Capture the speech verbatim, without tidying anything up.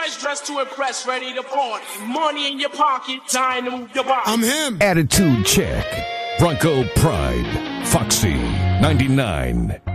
fresh, dressed to impress, ready to party. Money in your pocket, time to move your body. I'm him. Attitude check. Bronco Pride. Foxy ninety-nine.